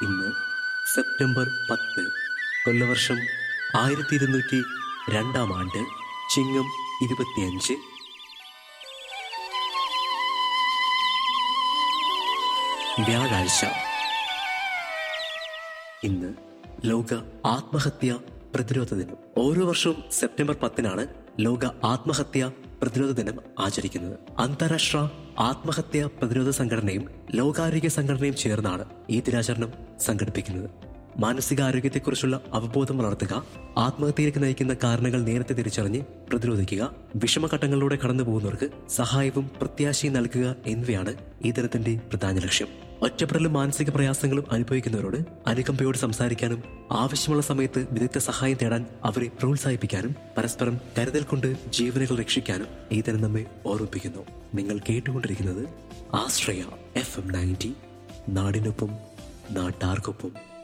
ഇന്ന് സെപ്റ്റംബർ 10, കൊല്ലവർഷം 1202 ചിങ്ങം 25. വ്യാഴാഴ്ച. ഇന്ന് ലോക ആത്മഹത്യ പ്രതിരോധ ദിനം. ഓരോ വർഷവും സെപ്റ്റംബർ 10 ലോക ആത്മഹത്യ പ്രതിരോധ ദിനം ആചരിക്കുന്നത്. അന്താരാഷ്ട്ര ആത്മഹത്യ പ്രതിരോധ സംഘടനയും ലോകാരോഗ്യ സംഘടനയും ചേർന്നാണ് ഈ ദിനാചരണം സംഘടിപ്പിക്കുന്നത്. മാനസികാരോഗ്യത്തെക്കുറിച്ചുള്ള അവബോധം വളർത്തുക, ആത്മഹത്യയിലേക്ക് നയിക്കുന്ന കാരണങ്ങൾ നേരത്തെ തിരിച്ചറിഞ്ഞ് പ്രതിരോധിക്കുക, വിഷമഘട്ടങ്ങളിലൂടെ കടന്നു പോകുന്നവർക്ക് സഹായവും പ്രത്യാശയും നൽകുക എന്നിവയാണ് ഈ ദിനത്തിന്റെ പ്രധാന ലക്ഷ്യം. ഒറ്റപ്പെടലും മാനസിക പ്രയാസങ്ങളും അനുഭവിക്കുന്നവരോട് അനുകമ്പയോട് സംസാരിക്കാനും ആവശ്യമുള്ള സമയത്ത് വിദഗ്ധ സഹായം തേടാൻ അവരെ പ്രോത്സാഹിപ്പിക്കാനും പരസ്പരം കരുതൽ കൊണ്ട് ജീവനുകൾ രക്ഷിക്കാനും ഈ ദിനം നമ്മെ ഓർമ്മിപ്പിക്കുന്നു. നിങ്ങൾ കേട്ടുകൊണ്ടിരിക്കുന്നത് ആശ്രയ FM 90, നാടിനൊപ്പം നാട്ടാർക്കൊപ്പം.